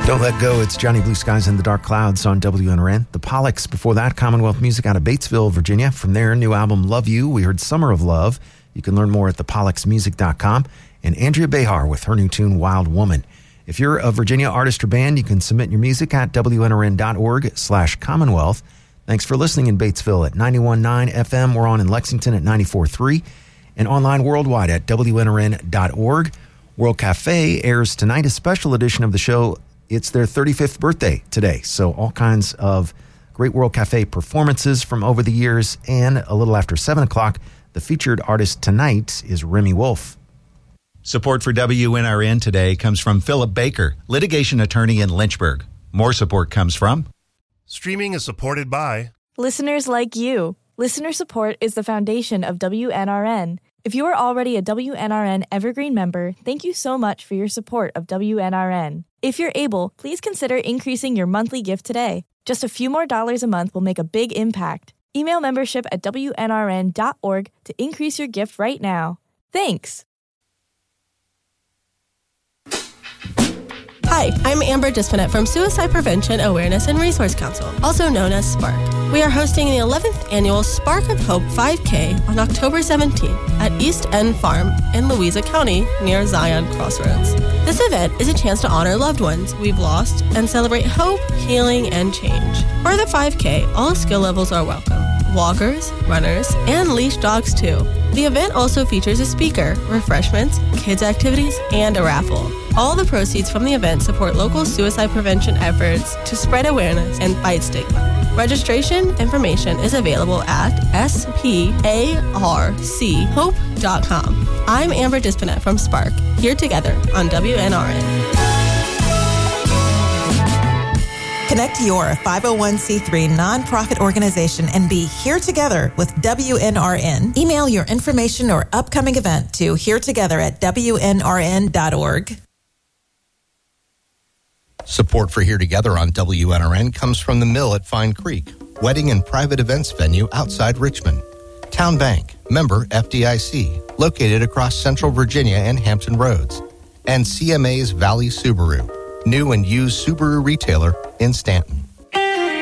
Don't Let Go, it's Johnny Blue Skies and the Dark Clouds on WNRN. The Pollux, before that, Commonwealth Music out of Batesville, Virginia. From their new album, Love You, we heard Summer of Love. You can learn more at thepolluxmusic.com. And Andrea Behar with her new tune, Wild Woman. If you're a Virginia artist or band, you can submit your music at WNRN.org/Commonwealth. Thanks for listening in Batesville at 91.9 FM. We're on in Lexington at 94.3 and online worldwide at WNRN.org. World Cafe airs tonight a special edition of the show. It's their 35th birthday today, so all kinds of great World Cafe performances from over the years, and a little after 7 o'clock, the featured artist tonight is Remy Wolf. Support for WNRN today comes from Philip Baker, litigation attorney in Lynchburg. More support comes from... Streaming is supported by... listeners like you. Listener support is the foundation of WNRN. If you are already a WNRN Evergreen member, thank you so much for your support of WNRN. If you're able, please consider increasing your monthly gift today. Just a few more dollars a month will make a big impact. Email membership at WNRN.org to increase your gift right now. Thanks! Hi, I'm Amber Dispinet from Suicide Prevention Awareness and Resource Council, also known as SPARK. We are hosting the 11th annual Spark of Hope 5K on October 17th at East End Farm in Louisa County near Zion Crossroads. This event is a chance to honor loved ones we've lost and celebrate hope, healing, and change. For the 5K, all skill levels are welcome. Walkers, runners, and leash dogs too. The event also features a speaker, refreshments, kids' activities, and a raffle. All the proceeds from the event support local suicide prevention efforts to spread awareness and fight stigma. Registration information is available at sparchope.com. I'm Amber Dispinet from Spark, here together on WNRN. Connect your 501c3 nonprofit organization and be here together with WNRN. Email your information or upcoming event to heretogether@WNRN.org. Support for Here Together on WNRN comes from the Mill at Fine Creek, wedding and private events venue outside Richmond. Town Bank, member FDIC, located across Central Virginia and Hampton Roads. And CMA's Valley Subaru, new and used Subaru retailer in Stanton.